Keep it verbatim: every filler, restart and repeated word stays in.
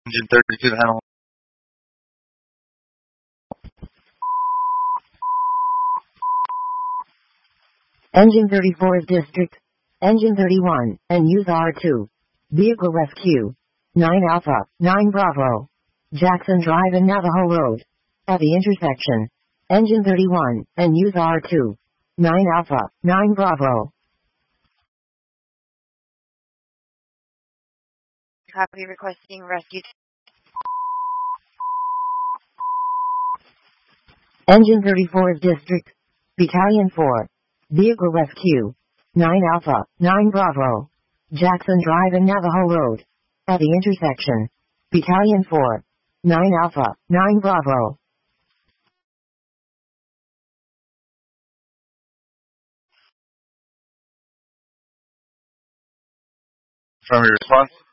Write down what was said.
Engine thirty-two handle. Engine thirty-four's district. Engine thirty-one, and use R two. Vehicle rescue. nine Alpha, nine Bravo. Jackson Drive and Navajo Road. At the intersection. Engine thirty-one, and use R two. nine Alpha, nine Bravo. Copy, requesting rescue. Engine thirty-four's district. Battalion four. Vehicle rescue. nine Alpha, nine Bravo. Jackson Drive and Navajo Road. At the intersection. Battalion four. nine Alpha, nine Bravo. From your response.